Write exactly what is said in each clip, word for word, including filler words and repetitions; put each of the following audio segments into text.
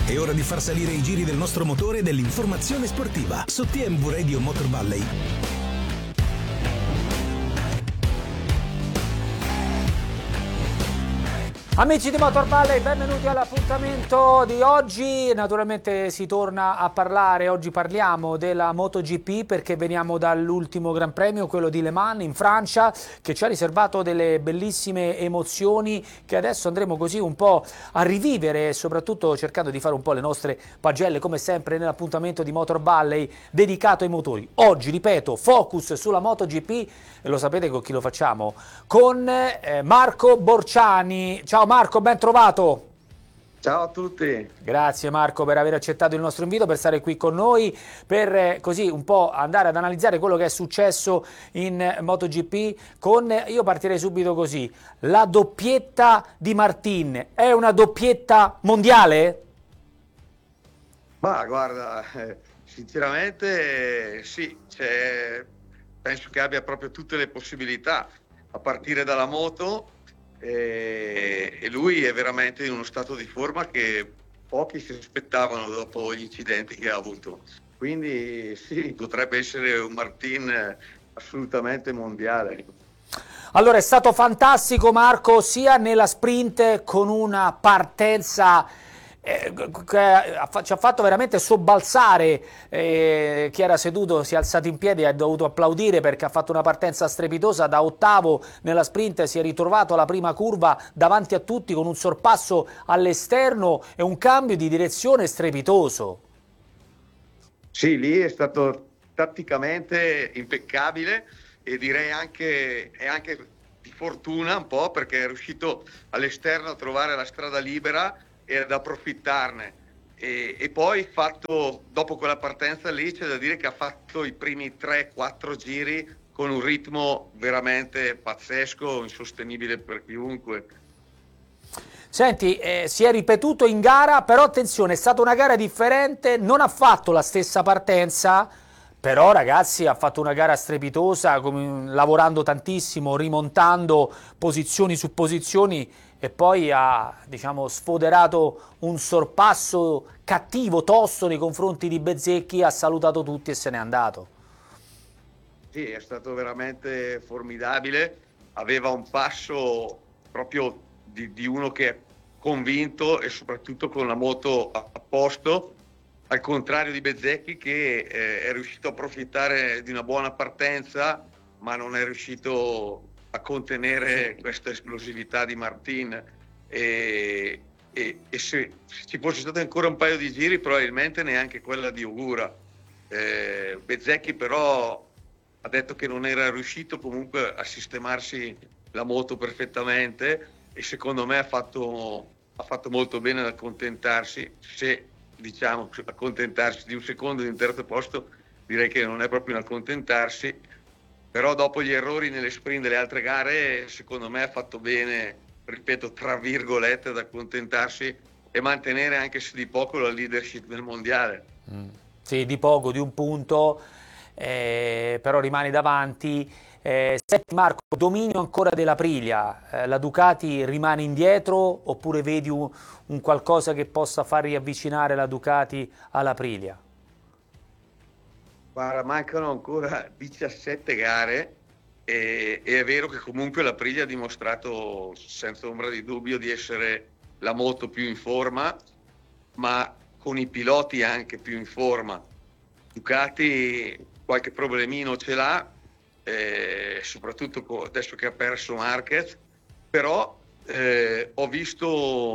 È ora di far salire i giri del nostro motore e dell'informazione sportiva su T M V Radio Motor Valley. Amici di Motor Valley, benvenuti all'appuntamento di oggi. Naturalmente si torna a parlare, oggi parliamo della MotoGP perché veniamo dall'ultimo Gran Premio, quello di Le Mans in Francia, che ci ha riservato delle bellissime emozioni che adesso andremo così un po' a rivivere, soprattutto cercando di fare un po' le nostre pagelle come sempre nell'appuntamento di Motor Valley dedicato ai motori. Oggi, ripeto, focus sulla MotoGP e lo sapete con chi lo facciamo? Con eh, Marco Borciani. Ciao Marco, ben trovato. Ciao a tutti. Grazie Marco per aver accettato il nostro invito, per stare qui con noi, per eh, così un po' andare ad analizzare quello che è successo in MotoGP con, io partirei subito così, la doppietta di Martin. È una doppietta mondiale? Ma guarda, eh, sinceramente eh, sì, c'è, penso che abbia proprio tutte le possibilità, a partire dalla moto. E, e lui è veramente in uno stato di forma che pochi si aspettavano dopo gli incidenti che ha avuto, quindi sì, potrebbe essere un Martin assolutamente mondiale. Allora è stato fantastico Marco, sia nella sprint con una partenza eh, che ci ha fatto veramente sobbalzare, eh, chi era seduto si è alzato in piedi e ha dovuto applaudire perché ha fatto una partenza strepitosa, da ottavo nella sprint si è ritrovato alla prima curva davanti a tutti con un sorpasso all'esterno e un cambio di direzione strepitoso. Sì, lì è stato tatticamente impeccabile e direi anche, è anche di fortuna un po', perché è riuscito all'esterno a trovare la strada libera e ad approfittarne. E, e poi fatto, dopo quella partenza lì, c'è da dire che ha fatto i primi tre quattro giri con un ritmo veramente pazzesco, insostenibile per chiunque. Senti, eh, si è ripetuto in gara, però attenzione, è stata una gara differente, non ha fatto la stessa partenza, però ragazzi ha fatto una gara strepitosa, com- lavorando tantissimo, rimontando posizioni su posizioni e poi ha, diciamo, sfoderato un sorpasso cattivo, tosto nei confronti di Bezzecchi, ha salutato tutti e se n'è andato. Sì, è stato veramente formidabile, aveva un passo proprio di, di uno che è convinto e soprattutto con la moto a, a posto, al contrario di Bezzecchi che eh, è riuscito a approfittare di una buona partenza ma non è riuscito a contenere questa esplosività di Martin e, e, e se, se ci fosse stato ancora un paio di giri probabilmente neanche quella di Ogura. eh, Bezzecchi però ha detto che non era riuscito comunque a sistemarsi la moto perfettamente e secondo me ha fatto, ha fatto molto bene ad accontentarsi. Se diciamo accontentarsi di un secondo di un terzo posto direi che non è proprio un accontentarsi, però dopo gli errori nelle sprint delle altre gare secondo me ha fatto bene, ripeto tra virgolette, ad accontentarsi e mantenere anche se di poco la leadership del mondiale. Mm. Sì, di poco, di un punto, eh, però rimane davanti. Eh, senti Marco, dominio ancora dell'Aprilia, eh, la Ducati rimane indietro oppure vedi un, un qualcosa che possa far riavvicinare la Ducati all'Aprilia? Guarda, mancano ancora diciassette gare e, e è vero che comunque l'Aprilia ha dimostrato senza ombra di dubbio di essere la moto più in forma, ma con i piloti anche più in forma. Ducati qualche problemino ce l'ha, eh, soprattutto adesso che ha perso Marquez, però eh, ho visto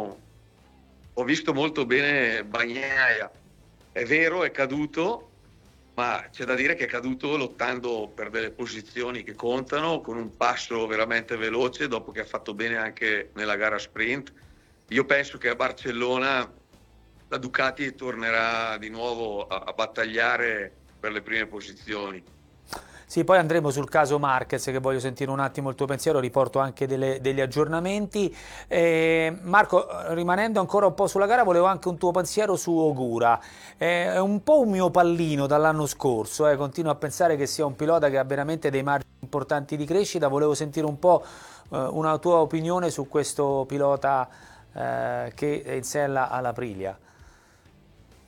ho visto molto bene Bagnaia. È vero, è caduto, ma c'è da dire che è caduto lottando per delle posizioni che contano, con un passo veramente veloce, dopo che ha fatto bene anche nella gara sprint. Io penso che a Barcellona la Ducati tornerà di nuovo a, a battagliare per le prime posizioni. Sì, poi andremo sul caso Marquez, che voglio sentire un attimo il tuo pensiero, riporto anche delle, degli aggiornamenti. Eh, Marco, rimanendo ancora un po' sulla gara, volevo anche un tuo pensiero su Ogura. Eh, è un po' un mio pallino dall'anno scorso, eh, continuo a pensare che sia un pilota che ha veramente dei margini importanti di crescita, volevo sentire un po' eh, una tua opinione su questo pilota eh, che è in sella all'Aprilia.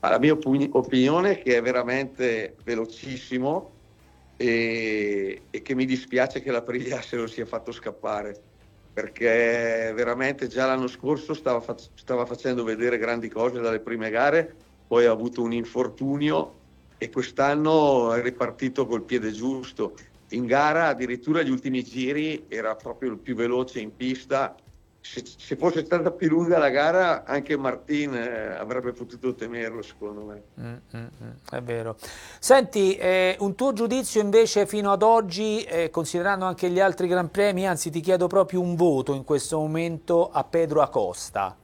La mia opini- opinione è che è veramente velocissimo e, e che mi dispiace che l'Aprilia se lo sia fatto scappare, perché veramente già l'anno scorso stava, fa- stava facendo vedere grandi cose dalle prime gare, poi ha avuto un infortunio e quest'anno è ripartito col piede giusto. In gara addirittura gli ultimi giri era proprio il più veloce in pista. Se, se fosse stata più lunga la gara anche Martin eh, avrebbe potuto tenerlo, secondo me. Mm, mm, mm, è vero. Senti, eh, un tuo giudizio invece fino ad oggi, eh, considerando anche gli altri Gran Premi, anzi ti chiedo proprio un voto in questo momento a Pedro Acosta.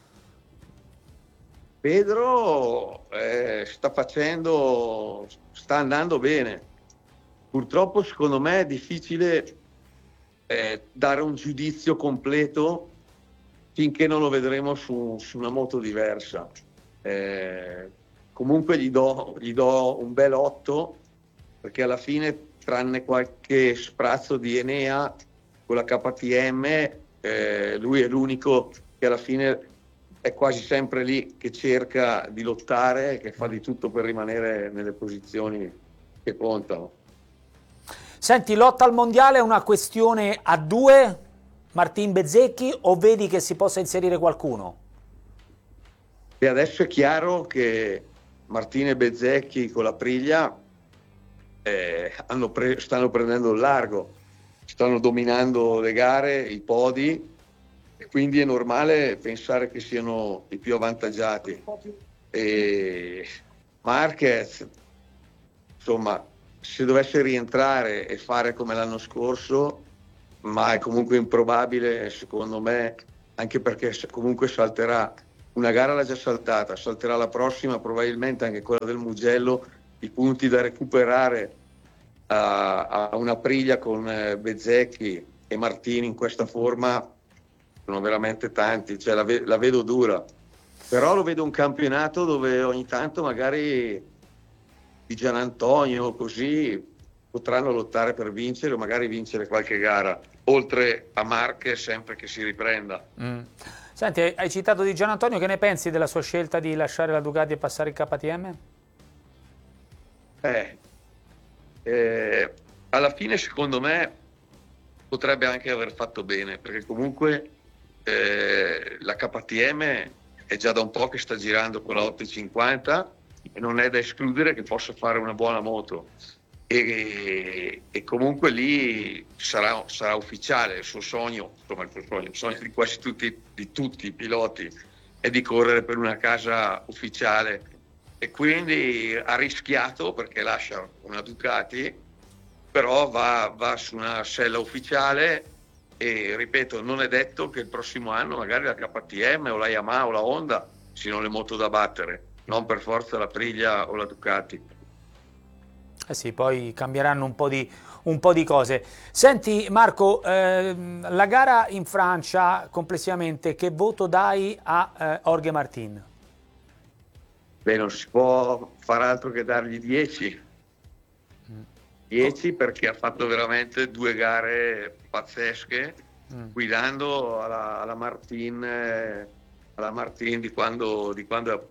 Pedro eh, sta facendo, sta andando bene. Purtroppo secondo me è difficile eh, dare un giudizio completo finché non lo vedremo su, su una moto diversa. Eh, comunque gli do, gli do un bel otto, perché alla fine, tranne qualche sprazzo di Enea con la K T M, eh, lui è l'unico che alla fine è quasi sempre lì, che cerca di lottare, che fa di tutto per rimanere nelle posizioni che contano. Senti, lotta al mondiale è una questione a due, Martin Bezzecchi, o vedi che si possa inserire qualcuno? E adesso è chiaro che Martin e Bezzecchi con l'Aprilia eh, hanno pre- stanno prendendo il largo, stanno dominando le gare, i podi, e quindi è normale pensare che siano i più avvantaggiati. E Marquez, insomma, se dovesse rientrare e fare come l'anno scorso, ma è comunque improbabile secondo me, anche perché comunque salterà una gara, l'ha già saltata, salterà la prossima, probabilmente anche quella del Mugello. I punti da recuperare a, a una Aprilia con eh, Bezzecchi e Martini in questa forma sono veramente tanti, cioè la, ve- la vedo dura, però lo vedo un campionato dove ogni tanto magari di Gianantonio così potranno lottare per vincere o magari vincere qualche gara, oltre a Marquez sempre che si riprenda. Mm. Senti, hai citato Di Gianantonio, che ne pensi della sua scelta di lasciare la Ducati e passare il K T M? Eh, eh, alla fine secondo me potrebbe anche aver fatto bene, perché comunque eh, la K T M è già da un po' che sta girando con la ottocentocinquanta e non è da escludere che possa fare una buona moto, e, e comunque lì sarà, sarà ufficiale il suo sogno, insomma il suo sogno, il sogno di quasi tutti, di tutti i piloti è di correre per una casa ufficiale, e quindi ha rischiato perché lascia una Ducati, però va, va su una sella ufficiale. E ripeto, non è detto che il prossimo anno magari la K T M o la Yamaha o la Honda siano le moto da battere, non per forza la Aprilia o la Ducati. Eh sì, poi cambieranno un po' di, un po' di cose. Senti Marco, ehm, la gara in Francia complessivamente, che voto dai a eh, Jorge Martin? Beh, non si può far altro che dargli dieci. dieci perché ha fatto veramente due gare pazzesche, mm. guidando alla, alla Martin, eh, alla Martin di quando, di quando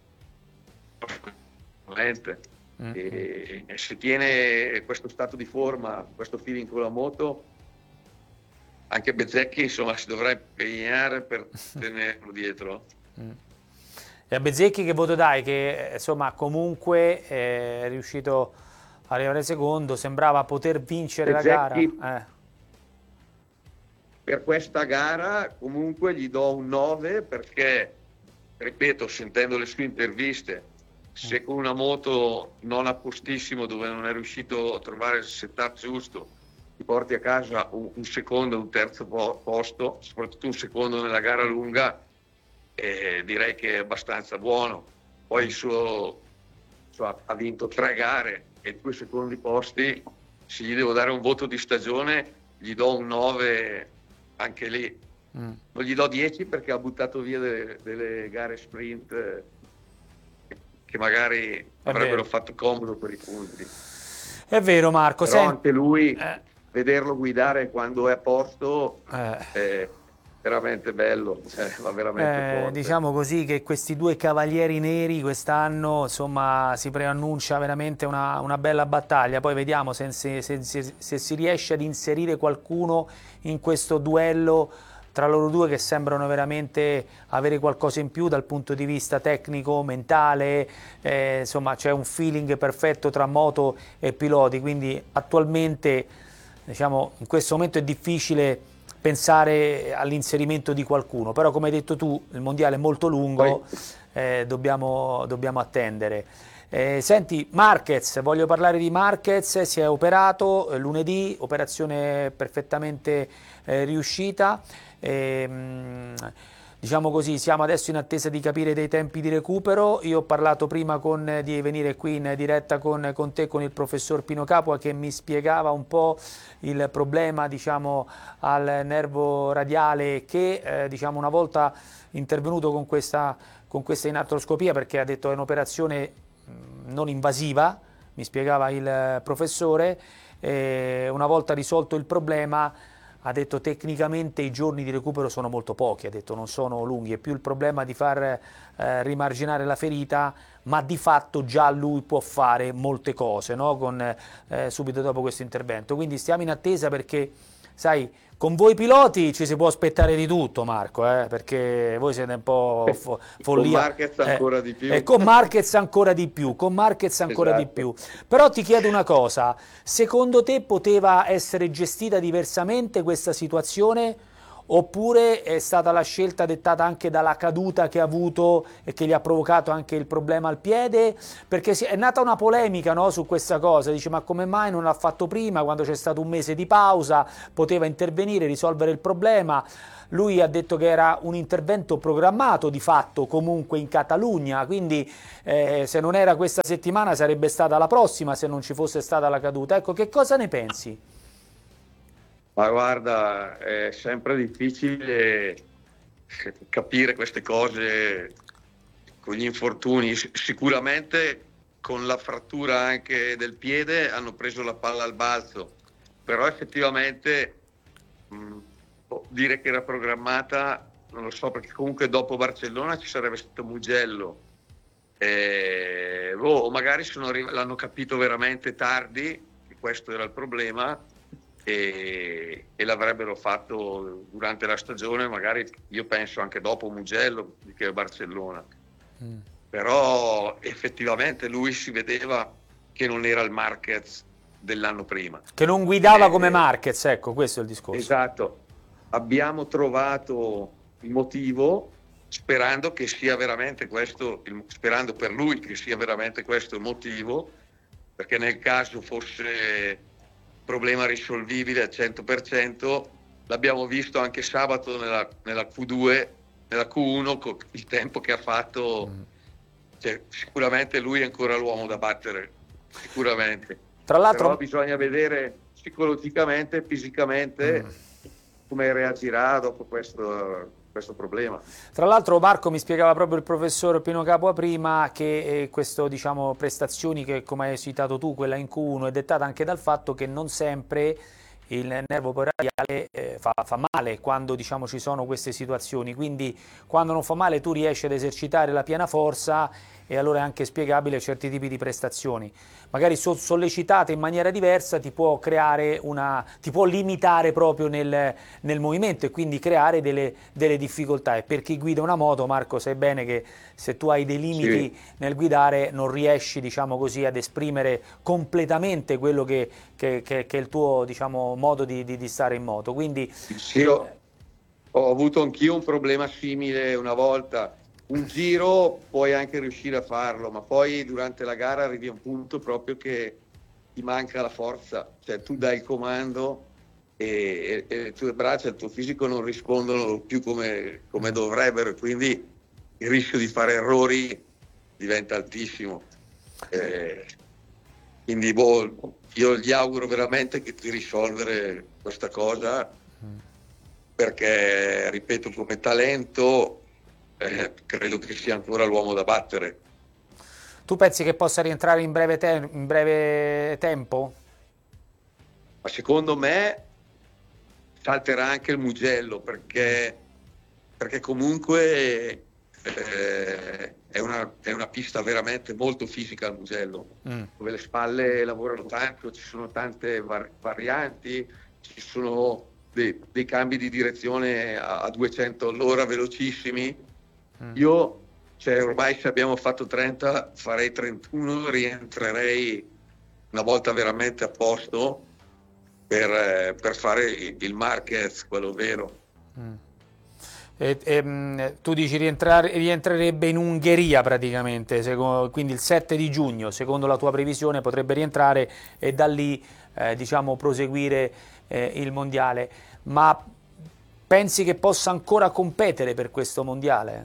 è mm. e, e se tiene questo stato di forma, questo feeling con la moto, anche Bezzecchi insomma si dovrà impegnare per tenerlo dietro. Mm. E a Bezzecchi che voto dai? Che insomma comunque è riuscito arrivare secondo, sembrava poter vincere Bezzecchi, la gara. Eh. Per questa gara comunque gli do un nove perché, ripeto, sentendo le sue interviste, se con una moto non a postissimo, dove non è riuscito a trovare il setup giusto, ti porti a casa un, un secondo, un terzo po- posto, soprattutto un secondo nella gara lunga, eh, direi che è abbastanza buono. Poi il suo, cioè, ha vinto tre gare e due secondi posti. Se gli devo dare un voto di stagione gli do un nove anche lì. Mm. Non gli do dieci perché ha buttato via delle, delle gare sprint eh, che magari è avrebbero vero. fatto comodo per i punti. È vero Marco. Però senti... anche lui, eh. vederlo guidare quando è a posto, eh. Eh, veramente bello, cioè, va veramente Eh, forte. diciamo così che questi due cavalieri neri quest'anno, insomma, si preannuncia veramente una, una bella battaglia. Poi vediamo se, se, se, se, se si riesce ad inserire qualcuno in questo duello tra loro due, che sembrano veramente avere qualcosa in più dal punto di vista tecnico, mentale, eh, insomma c'è un feeling perfetto tra moto e piloti, quindi attualmente, diciamo, in questo momento è difficile pensare all'inserimento di qualcuno, però come hai detto tu il mondiale è molto lungo, eh, dobbiamo, dobbiamo attendere. Eh, senti, Marquez, voglio parlare di Marquez, si è operato eh, lunedì, operazione perfettamente eh, riuscita, eh, mh, diciamo così, siamo adesso in attesa di capire dei tempi di recupero. Io ho parlato prima con, di venire qui in diretta con, con te, con il professor Pino Capua, che mi spiegava un po' il problema, diciamo, al nervo radiale che eh, diciamo, una volta intervenuto con questa, con questa inartroscopia, perché ha detto è un'operazione non invasiva, mi spiegava il professore, eh, una volta risolto il problema ha detto tecnicamente i giorni di recupero sono molto pochi, ha detto non sono lunghi, è più il problema di far eh, rimarginare la ferita, ma di fatto già lui può fare molte cose, no? Con, eh, subito dopo questo intervento, quindi stiamo in attesa perché, sai, con voi piloti ci si può aspettare di tutto, Marco, eh? Perché voi siete un po' fo follia. Con Marquez ancora eh, di più. E con Marquez ancora di più, con Marquez ancora Esatto. di più. Però ti chiedo una cosa, secondo te poteva essere gestita diversamente questa situazione? Oppure è stata la scelta dettata anche dalla caduta che ha avuto e che gli ha provocato anche il problema al piede? Perché è nata una polemica, no, su questa cosa, dice ma come mai non l'ha fatto prima, quando c'è stato un mese di pausa, poteva intervenire, risolvere il problema. Lui ha detto che era un intervento programmato di fatto comunque in Catalogna, quindi eh, se non era questa settimana sarebbe stata la prossima se non ci fosse stata la caduta. Ecco, che cosa ne pensi? Ma guarda, è sempre difficile capire queste cose con gli infortuni. Sicuramente con la frattura anche del piede hanno preso la palla al balzo, però effettivamente mh, dire che era programmata non lo so, perché comunque dopo Barcellona ci sarebbe stato Mugello, eh, oh, magari l'hanno capito veramente tardi che questo era il problema e, e l'avrebbero fatto durante la stagione, magari io penso anche dopo Mugello che Barcellona. Mm. Però effettivamente lui si vedeva che non era il Marquez dell'anno prima, che non guidava eh, come Marquez, ecco, questo è il discorso. Esatto, abbiamo trovato il motivo sperando che sia veramente questo, sperando per lui che sia veramente questo il motivo, perché nel caso fosse problema risolvibile al cento per cento, l'abbiamo visto anche sabato nella, nella Q due, nella Q uno, con il tempo che ha fatto, mm. cioè, sicuramente lui è ancora l'uomo da battere, sicuramente. Tra l'altro però bisogna vedere psicologicamente, fisicamente, mm. come reagirà dopo questo, questo problema. Tra l'altro Marco mi spiegava proprio il professor Pino Capua prima che eh, questo, diciamo, prestazioni che come hai citato tu, quella in Q uno, è dettata anche dal fatto che non sempre il nervo radiale eh, fa, fa male quando, diciamo, ci sono queste situazioni, quindi quando non fa male tu riesci ad esercitare la piena forza e allora è anche spiegabile certi tipi di prestazioni. Magari so, sollecitate in maniera diversa ti può creare una, ti può limitare proprio nel, nel movimento e quindi creare delle, delle difficoltà. E per chi guida una moto, Marco, sai bene che se tu hai dei limiti sì. nel guidare non riesci, diciamo così, ad esprimere completamente quello che, che, che, che è il tuo, diciamo, modo di, di, di stare in moto. Quindi sì, ho, ho avuto anch'io un problema simile una volta. Un giro puoi anche riuscire a farlo, ma poi durante la gara arrivi a un punto proprio che ti manca la forza, cioè tu dai il comando e, e, e le tue braccia, il tuo fisico non rispondono più come, come dovrebbero, quindi il rischio di fare errori diventa altissimo. Eh, quindi boh, io gli auguro veramente che di risolvere questa cosa, perché, ripeto, come talento Eh, credo che sia ancora l'uomo da battere. Tu pensi che possa rientrare in breve, te in breve tempo? Ma secondo me salterà anche il Mugello, perché perché comunque eh, è, una, è una pista veramente molto fisica al Mugello, mm. dove le spalle lavorano tanto, ci sono tante var- varianti, ci sono dei, dei cambi di direzione a, a duecento all'ora velocissimi. Mm. Io, cioè, ormai se abbiamo fatto trenta, farei trentuno, rientrerei una volta veramente a posto per, eh, per fare il, il Marquez, quello vero. Mm. E, e, tu dici rientrare, rientrerebbe in Ungheria praticamente, secondo, quindi il sette di giugno, secondo la tua previsione, potrebbe rientrare e da lì eh, diciamo proseguire eh, il mondiale. Ma pensi che possa ancora competere per questo mondiale?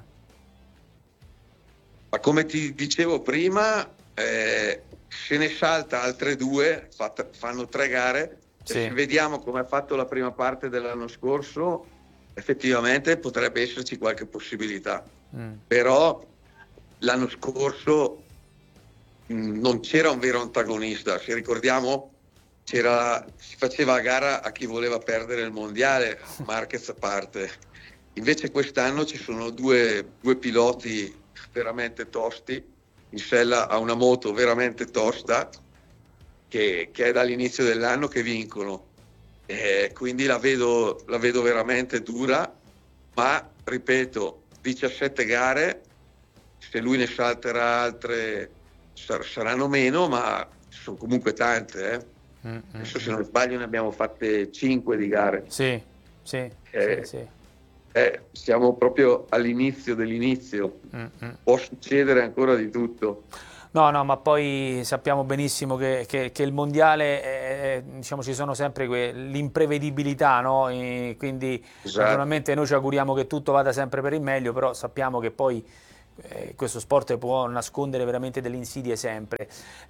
Ma come ti dicevo prima, eh, se ne salta altre due, fat, fanno tre gare, sì. Se vediamo come ha fatto la prima parte dell'anno scorso, effettivamente potrebbe esserci qualche possibilità, mm. però l'anno scorso mh, non c'era un vero antagonista, se ricordiamo c'era, si faceva a gara a chi voleva perdere il mondiale, Marquez a parte, invece quest'anno ci sono due, due piloti veramente tosti, in sella a una moto veramente tosta che, che è dall'inizio dell'anno che vincono. Eh, quindi la vedo, la vedo veramente dura, ma ripeto, diciassette gare, se lui ne salterà altre sar- saranno meno, ma sono comunque tante. Eh. Mm-hmm. Adesso se non sbaglio ne abbiamo fatte cinque di gare. Sì, sì, eh, sì, sì. Eh, siamo proprio all'inizio dell'inizio, mm-hmm. Può succedere ancora di tutto. No, no, ma poi sappiamo benissimo che, che, che il mondiale, è, diciamo, ci sono sempre que- l'imprevedibilità, no? E quindi esatto. Naturalmente noi ci auguriamo che tutto vada sempre per il meglio, però sappiamo che poi eh, questo sport può nascondere veramente delle insidie sempre.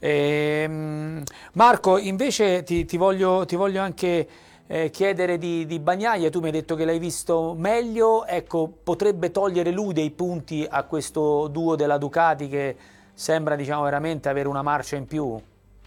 E, Marco, invece ti, ti, voglio, ti voglio anche eh, chiedere di, di Bagnaia, tu mi hai detto che l'hai visto meglio, ecco, potrebbe togliere lui dei punti a questo duo della Ducati che sembra, diciamo, veramente avere una marcia in più?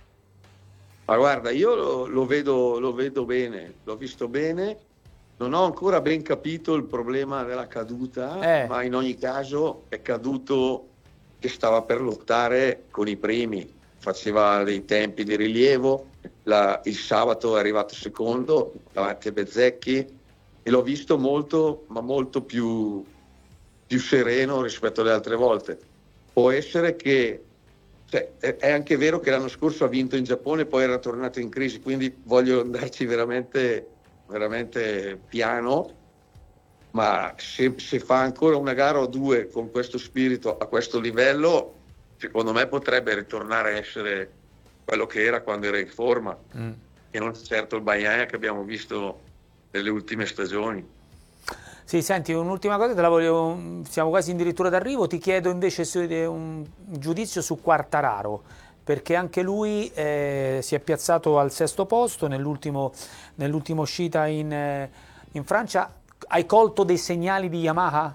Ma guarda, io lo, lo, vedo, lo vedo bene, l'ho visto bene, non ho ancora ben capito il problema della caduta, eh. ma in ogni caso è caduto che stava per lottare con i primi, faceva dei tempi di rilievo, la, il sabato è arrivato secondo davanti a Bezzecchi e l'ho visto molto, ma molto più, più sereno rispetto alle altre volte. Può essere che, cioè, è anche vero che l'anno scorso ha vinto in Giappone e poi era tornato in crisi, quindi voglio andarci veramente, veramente piano, ma se, se fa ancora una gara o due con questo spirito a questo livello, secondo me potrebbe ritornare a essere quello che era quando era in forma, mm. e non certo il Bagnaia che abbiamo visto nelle ultime stagioni. Sì, senti, un'ultima cosa, te la voglio, siamo quasi addirittura d'arrivo, ti chiedo invece un giudizio su Quartararo, perché anche lui eh, si è piazzato al sesto posto nell'ultimo, nell'ultima uscita in, eh, in Francia. Hai colto dei segnali di Yamaha?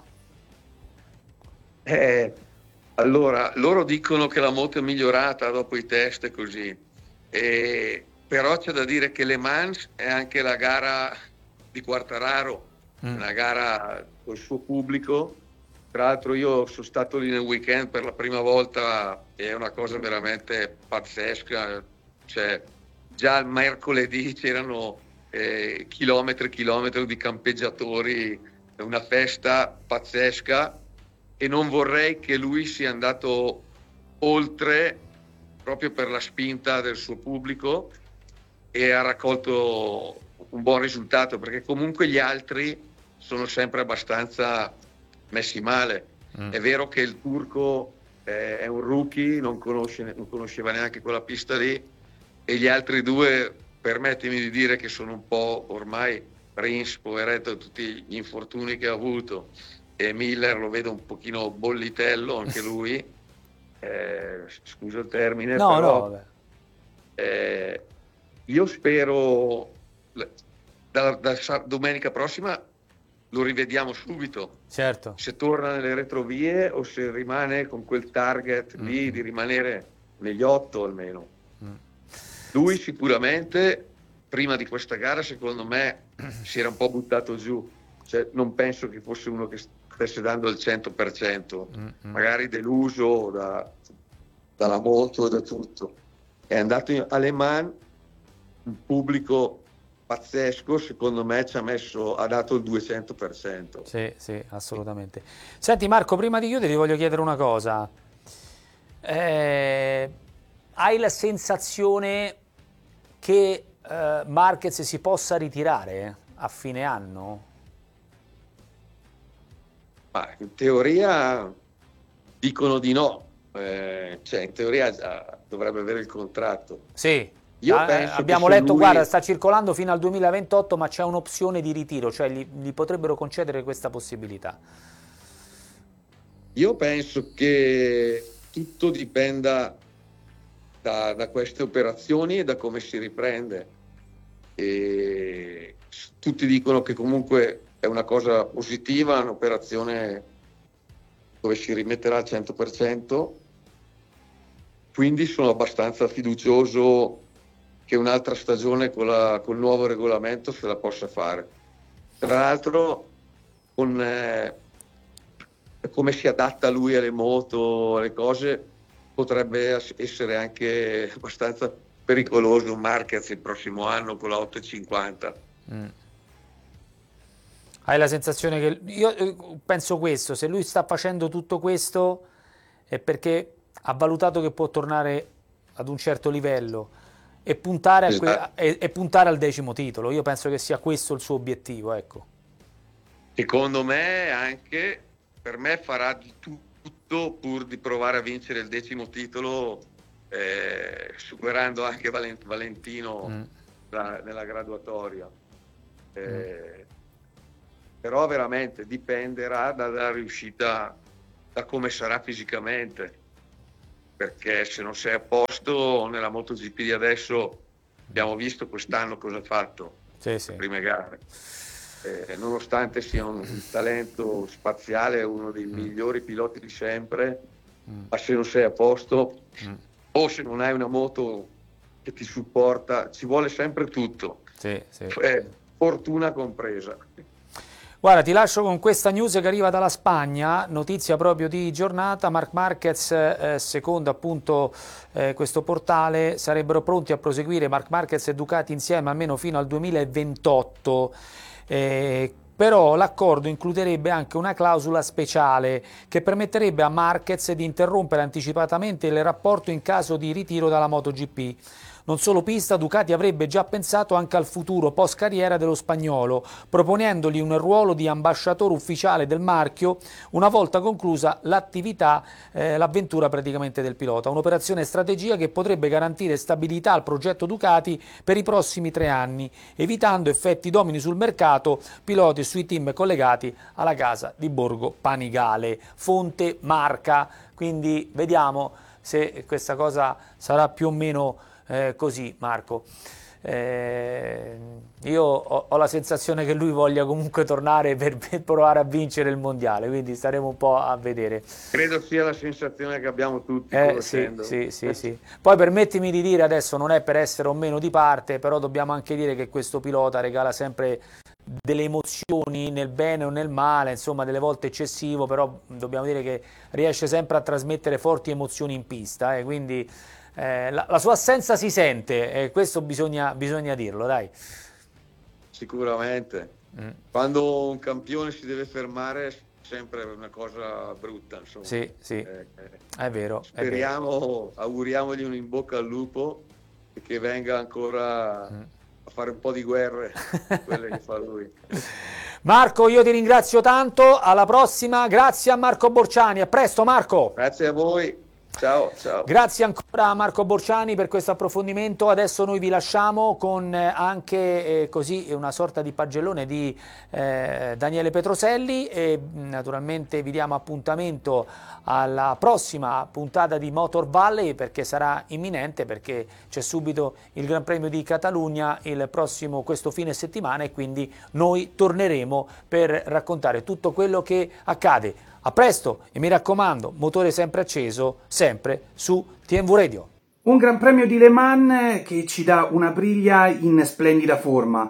Eh, allora, loro dicono che la moto è migliorata dopo i test e così, e, però c'è da dire che Le Mans è anche la gara di Quartararo, una gara col suo pubblico. Tra l'altro io sono stato lì nel weekend per la prima volta e è una cosa veramente pazzesca, cioè già il mercoledì c'erano eh, chilometri e chilometri di campeggiatori, una festa pazzesca, e non vorrei che lui sia andato oltre proprio per la spinta del suo pubblico e ha raccolto un buon risultato, perché comunque gli altri sono sempre abbastanza messi male. Mm. È vero che il turco eh, è un rookie, non, conosce, non conosceva neanche quella pista lì, e gli altri due, permettimi di dire che sono un po' ormai Rins, poveretto, tutti gli infortuni che ha avuto, e Miller lo vedo un pochino bollitello anche lui, eh, scusa il termine, no, però no, eh, io spero da, da domenica prossima lo rivediamo subito, certo, se torna nelle retrovie o se rimane con quel target mm. lì di rimanere negli otto almeno. Mm. Lui sicuramente prima di questa gara secondo me si era un po' buttato giù, cioè, non penso che fosse uno che stesse dando il cento per cento, mm-hmm. magari deluso da, dalla moto e da tutto. È andato in, a Le Mans, un pubblico pazzesco, secondo me ci ha messo, ha dato il duecento per cento. Sì, sì, assolutamente. Senti Marco, prima di chiudere ti voglio chiedere una cosa. Eh, hai la sensazione che eh, Marquez si possa ritirare a fine anno? Ma in teoria dicono di no, eh, cioè in teoria già dovrebbe avere il contratto. Sì. Io Ah, penso abbiamo che letto, lui... guarda, sta circolando fino al duemilaventotto, ma c'è un'opzione di ritiro, cioè gli, gli potrebbero concedere questa possibilità. Io penso che tutto dipenda da, da queste operazioni e da come si riprende. E tutti dicono che comunque è una cosa positiva, un'operazione dove si rimetterà al cento per cento, quindi sono abbastanza fiducioso che un'altra stagione con la, col nuovo regolamento se la possa fare. Tra l'altro con eh, come si adatta lui alle moto, alle cose, potrebbe essere anche abbastanza pericoloso un Marquez il prossimo anno con la ottocentocinquanta. Mm. Hai la sensazione che... Io penso questo, se lui sta facendo tutto questo è perché ha valutato che può tornare ad un certo livello e puntare, a que- e, e puntare al decimo titolo. Io penso che sia questo il suo obiettivo, ecco. Secondo me anche, per me farà di tutto pur di provare a vincere il decimo titolo, eh, superando anche Valent- Valentino mm. da, nella graduatoria. Eh, mm. Però veramente dipenderà dalla riuscita, da come sarà fisicamente. Perché se non sei a posto nella MotoGP di adesso, abbiamo visto quest'anno cosa ha fatto, sì, sì. le prime gare, eh, nonostante sia un, un talento spaziale, uno dei mm. migliori piloti di sempre, mm. ma se non sei a posto mm. o se non hai una moto che ti supporta, ci vuole sempre tutto, sì, sì. Eh, fortuna compresa. Guarda, ti lascio con questa news che arriva dalla Spagna, notizia proprio di giornata. Marc Marquez, eh, secondo appunto eh, questo portale, sarebbero pronti a proseguire Marc Marquez e Ducati insieme almeno fino al duemilaventotto. Eh, però l'accordo includerebbe anche una clausola speciale che permetterebbe a Marquez di interrompere anticipatamente il rapporto in caso di ritiro dalla MotoGP. Non solo pista, Ducati avrebbe già pensato anche al futuro post carriera dello spagnolo, proponendogli un ruolo di ambasciatore ufficiale del marchio una volta conclusa l'attività, eh, l'avventura praticamente del pilota. Un'operazione strategia che potrebbe garantire stabilità al progetto Ducati per i prossimi tre anni, evitando effetti domini sul mercato, piloti sui team collegati alla casa di Borgo Panigale. Fonte Marca, quindi vediamo se questa cosa sarà più o meno Eh, così, Marco. Eh, io ho, ho la sensazione che lui voglia comunque tornare per, per provare a vincere il mondiale, quindi staremo un po' a vedere. Credo sia la sensazione che abbiamo tutti. Eh, sì, sì, sì, sì. Poi permettimi di dire, adesso non è per essere o meno di parte, però dobbiamo anche dire che questo pilota regala sempre delle emozioni nel bene o nel male, insomma delle volte eccessivo, però dobbiamo dire che riesce sempre a trasmettere forti emozioni in pista, eh, quindi Eh, la, la sua assenza si sente, e eh, questo bisogna, bisogna dirlo, dai. Sicuramente. Mm. Quando un campione si deve fermare è sempre una cosa brutta, insomma. Sì, sì, eh, è vero. Speriamo, è vero. Auguriamogli un in bocca al lupo e che venga ancora mm. a fare un po' di guerre, quelle che fa lui. Marco, io ti ringrazio tanto, alla prossima, grazie a Marco Borciani, a presto Marco. Grazie a voi. Ciao, ciao. Grazie ancora a Marco Borciani per questo approfondimento. Adesso noi vi lasciamo con anche eh, così una sorta di pagellone di eh, Daniele Petroselli e naturalmente vi diamo appuntamento alla prossima puntata di Motor Valley, perché sarà imminente, perché c'è subito il Gran Premio di Catalogna il prossimo questo fine settimana e quindi noi torneremo per raccontare tutto quello che accade. A presto e mi raccomando, motore sempre acceso, sempre su T M V Radio. Un Gran Premio di Le Mans che ci dà una briglia in splendida forma.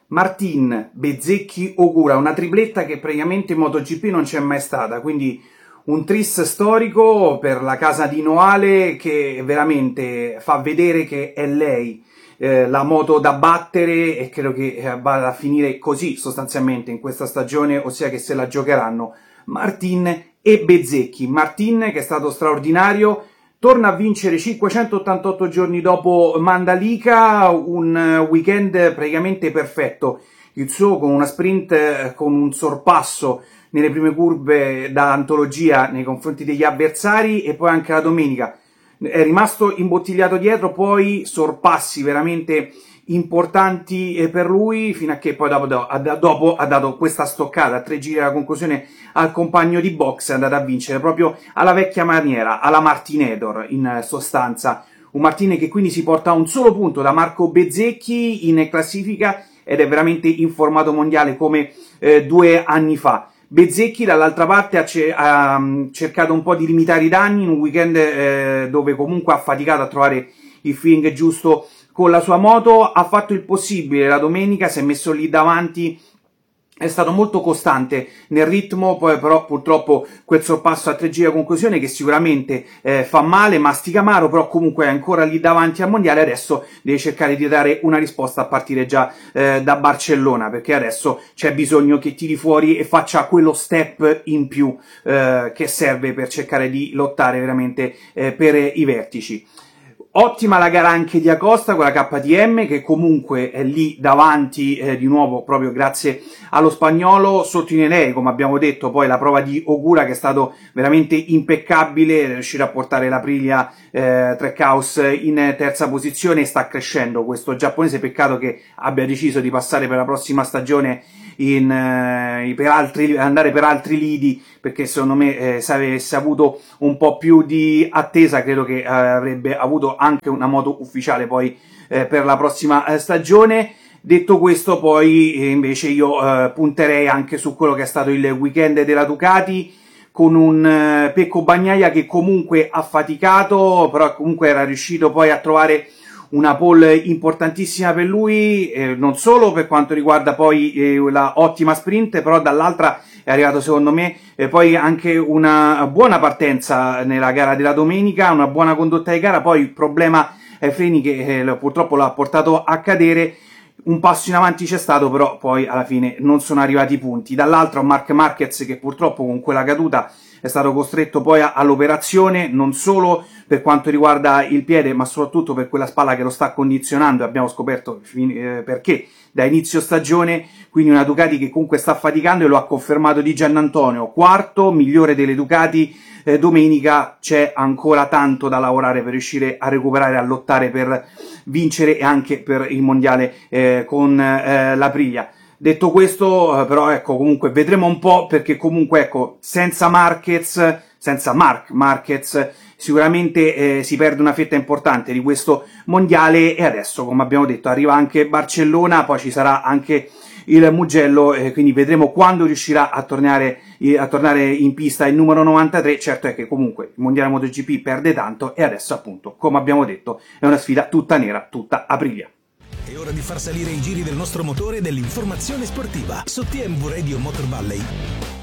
Martin, Bezzecchi, Ogura, una tripletta che praticamente in MotoGP non c'è mai stata, quindi un tris storico per la casa di Noale che veramente fa vedere che è lei eh, la moto da battere, e credo che eh, vada a finire così sostanzialmente in questa stagione, ossia che se la giocheranno Martin e Bezzecchi. Martin, che è stato straordinario, torna a vincere cinquecentottantotto giorni dopo Mandalika, un weekend praticamente perfetto, il suo con una sprint con un sorpasso nelle prime curve da antologia nei confronti degli avversari, e poi anche la domenica è rimasto imbottigliato dietro, poi sorpassi veramente importanti per lui, fino a che poi dopo, dopo ha dato questa stoccata a tre giri alla conclusione al compagno di box, è andato a vincere proprio alla vecchia maniera, alla Martinedor in sostanza. Un Martine che quindi si porta a un solo punto da Marco Bezzecchi in classifica ed è veramente in formato mondiale come eh, due anni fa. Bezzecchi dall'altra parte ha, ce- ha um, cercato un po' di limitare i danni in un weekend eh, dove comunque ha faticato a trovare il feeling giusto con la sua moto, ha fatto il possibile la domenica, si è messo lì davanti, è stato molto costante nel ritmo, poi però purtroppo quel sorpasso a tre giri a conclusione che sicuramente eh, fa male, mastica amaro, però comunque è ancora lì davanti al mondiale. Adesso deve cercare di dare una risposta a partire già eh, da Barcellona, perché adesso c'è bisogno che tiri fuori e faccia quello step in più eh, che serve per cercare di lottare veramente eh, per i vertici. Ottima la gara anche di Acosta con la K T M, che comunque è lì davanti eh, di nuovo proprio grazie allo spagnolo. Sottolineerei, come abbiamo detto, poi la prova di Ogura, che è stato veramente impeccabile, è riuscito a portare l'Aprilia eh, Trackhouse in terza posizione, e sta crescendo questo giapponese. Peccato che abbia deciso di passare per la prossima stagione in, eh, per altri, andare per altri lidi, perché secondo me eh, se avesse avuto un po' più di attesa credo che eh, avrebbe avuto anche una moto ufficiale poi eh, per la prossima eh, stagione. Detto questo, poi eh, invece io eh, punterei anche su quello che è stato il weekend della Ducati, con un eh, Pecco Bagnaia che comunque ha faticato, però comunque era riuscito poi a trovare una pole importantissima per lui, eh, non solo per quanto riguarda poi eh, la ottima sprint, però dall'altra è arrivato secondo me eh, poi anche una buona partenza nella gara della domenica, una buona condotta di gara, poi il problema eh, freni che eh, purtroppo l'ha portato a cadere. Un passo in avanti c'è stato, però poi alla fine non sono arrivati i punti. Dall'altro Marc Marquez, che purtroppo con quella caduta è stato costretto poi all'operazione, non solo per quanto riguarda il piede, ma soprattutto per quella spalla che lo sta condizionando, e abbiamo scoperto eh, perché da inizio stagione. Quindi una Ducati che comunque sta faticando, e lo ha confermato Di Giannantonio, quarto, migliore delle Ducati. Eh, domenica c'è ancora tanto da lavorare per riuscire a recuperare, a lottare per vincere e anche per il mondiale eh, con eh, l'Aprilia. Detto questo, eh, però ecco, comunque vedremo un po', perché comunque ecco, senza Marquez, senza Marc Marquez, sicuramente eh, si perde una fetta importante di questo mondiale. E adesso, come abbiamo detto, arriva anche Barcellona, poi ci sarà anche il Mugello, eh, quindi vedremo quando riuscirà a tornare, eh, a tornare in pista il numero novantatré. Certo è che comunque il mondiale MotoGP perde tanto, e adesso appunto, come abbiamo detto, è una sfida tutta nera, tutta Aprilia. È ora di far salire i giri del nostro motore e dell'informazione sportiva su T M V Radio Motor Valley.